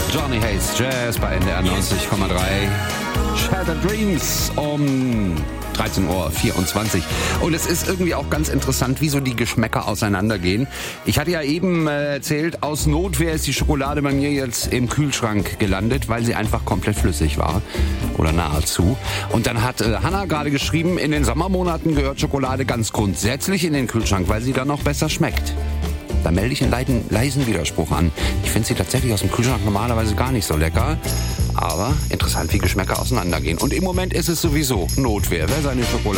Johnny Hayes Jazz bei NDR 90,3. Shattered Dreams um 13:24 Uhr. Und es ist irgendwie auch ganz interessant, wie so die Geschmäcker auseinandergehen. Ich hatte ja eben erzählt, aus Notwehr ist die Schokolade bei mir jetzt im Kühlschrank gelandet, weil sie einfach komplett flüssig war. Oder nahezu. Und dann hat Hanna gerade geschrieben, in den Sommermonaten gehört Schokolade ganz grundsätzlich in den Kühlschrank, weil sie dann noch besser schmeckt. Da melde ich einen leisen Widerspruch an. Ich finde sie tatsächlich aus dem Kühlschrank normalerweise gar nicht so lecker. Aber interessant, wie Geschmäcker auseinandergehen. Und im Moment ist es sowieso Notwehr. Wer seine Schokolade